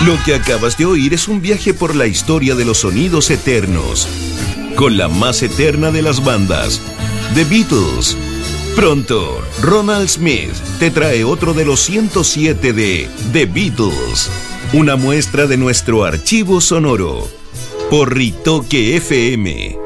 Lo que acabas de oír es un viaje por la historia de los sonidos eternos, con la más eterna de las bandas, The Beatles. Pronto, Ronald Smith te trae otro de los 107 de The Beatles, una muestra de nuestro archivo sonoro, por Ritoque FM.